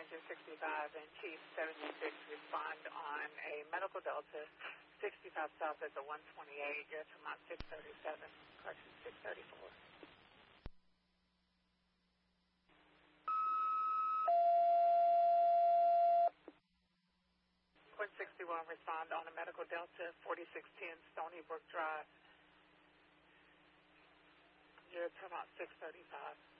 Ranger 65 and Chief 76 respond on a Medical Delta 65 South at the 128. You're to Mount 637, correction 634. 61 respond on a Medical Delta 4610 Stony Brook Drive. You're to Mount 635.